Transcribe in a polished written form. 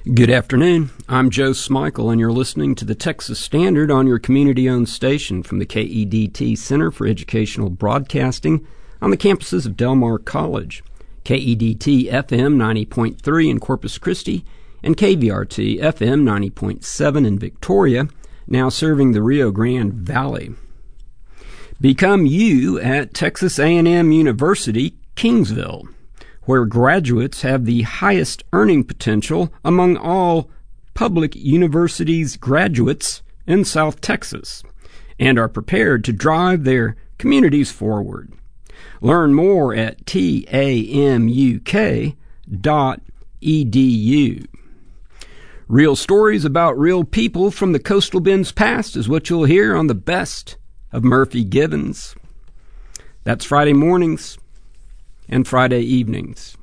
Good afternoon. I'm Joe Smikle, and you're listening to the Texas Standard on your community-owned station from the KEDT Center for Educational Broadcasting on the campuses of Del Mar College. KEDT FM 90.3 in Corpus Christi and KVRT FM 90.7 in Victoria, now serving the Rio Grande Valley. Become you at Texas A&M University, Kingsville, where graduates have the highest earning potential among all public universities graduates in South Texas and are prepared to drive their communities forward. Learn more at tamuk.edu. Real stories about real people from the Coastal Bend's past is what you'll hear on the Best of Murphy Givens. That's Friday mornings and Friday evenings.